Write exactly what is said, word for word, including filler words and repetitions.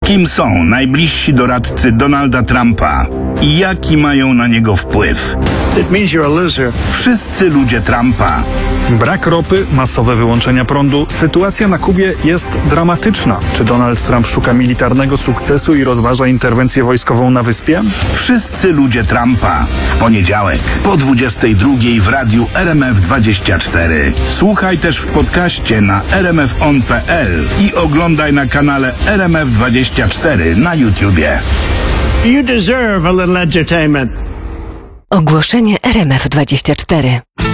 Kim są najbliżsi doradcy Donalda Trumpa i jaki mają na niego wpływ? It means you're a loser. Wszyscy ludzie Trumpa. Brak ropy, masowe wyłączenia prądu. Sytuacja na Kubie jest dramatyczna. Czy Donald Trump szuka militarnego sukcesu i rozważa interwencję wojskową na wyspie? Wszyscy ludzie Trumpa. W poniedziałek po dwudziestej drugiej w radiu R M F dwadzieścia cztery. Słuchaj też w podcaście na r m f on kropka p l i oglądaj na kanale R M F dwadzieścia cztery na YouTubie. You deserve a little entertainment. Ogłoszenie R M F dwadzieścia cztery.